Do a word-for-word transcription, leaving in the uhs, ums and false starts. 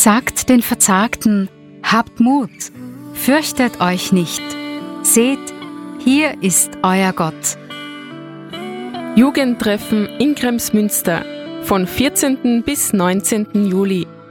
Sagt den Verzagten, habt Mut, fürchtet euch nicht. Seht, hier ist euer Gott. Jugendtreffen in Kremsmünster von vierzehnten bis neunzehnten Juli.